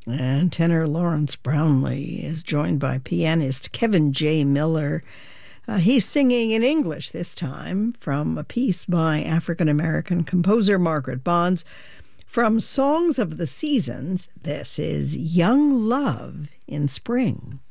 And tenor Lawrence Brownlee is joined by pianist Kevin J. Miller. He's singing in English this time from a piece by African-American composer Margaret Bonds. From Songs of the Seasons, this is Young Love in Spring.